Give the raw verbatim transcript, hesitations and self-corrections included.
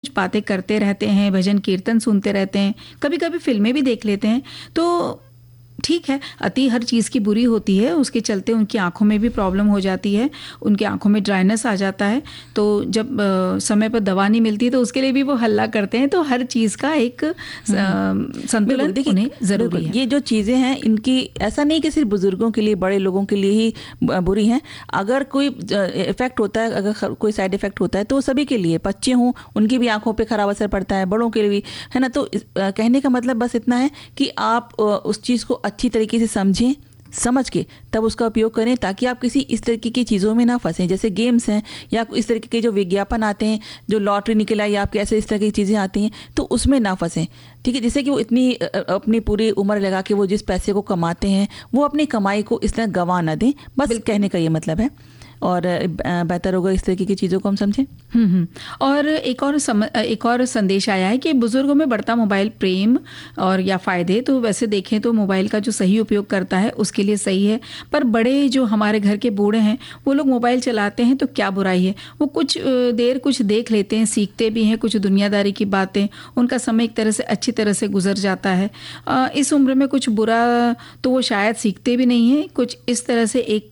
कुछ बातें करते रहते हैं, भजन कीर्तन सुनते रहते हैं, कभी कभी फिल्में भी देख लेते हैं, तो ठीक है, अति हर चीज़ की बुरी होती है, उसके चलते उनकी आंखों में भी प्रॉब्लम हो जाती है, उनकी आंखों में ड्राइनेस आ जाता है। तो जब आ, समय पर दवा नहीं मिलती तो उसके लिए भी वो हल्ला करते हैं। तो हर चीज़ का एक संतुलन उन्हें ज़रूरी है। ये जो चीज़ें हैं इनकी ऐसा नहीं कि सिर्फ बुजुर्गों के लिए, बड़े लोगों के लिए ही बुरी हैं। अगर कोई इफेक्ट होता है, अगर कोई साइड इफेक्ट होता है तो सभी के लिए, बच्चे हों उनकी भी आंखों पे खराब असर पड़ता है, बड़ों के लिए भी, है ना। तो कहने का मतलब बस इतना है कि आप उस चीज़ को अच्छी तरीके से समझें, समझ के तब उसका उपयोग करें, ताकि आप किसी इस तरीके की चीज़ों में ना फंसें, जैसे गेम्स हैं या इस तरीके के जो विज्ञापन आते हैं, जो लॉटरी निकला या आपके ऐसे इस तरह की चीज़ें आती हैं, तो उसमें ना फंसें। ठीक है, जैसे कि वो इतनी अपनी पूरी उम्र लगा के वो जिस पैसे को कमाते हैं वो अपनी कमाई को इस तरह गंवा ना दें, बस कहने का ये मतलब है। और बेहतर होगा इस तरीके की चीज़ों को हम समझें। हम्म और एक और सम, एक और संदेश आया है कि बुजुर्गों में बढ़ता मोबाइल प्रेम और या फ़ायदे, तो वैसे देखें तो मोबाइल का जो सही उपयोग करता है उसके लिए सही है, पर बड़े जो हमारे घर के बूढ़े हैं वो लोग मोबाइल चलाते हैं तो क्या बुराई है, वो कुछ देर कुछ देख लेते हैं, सीखते भी हैं कुछ दुनियादारी की बातें, उनका समय एक तरह से अच्छी तरह से गुजर जाता है। इस उम्र में कुछ बुरा तो वो शायद सीखते भी नहीं हैं, कुछ इस तरह से एक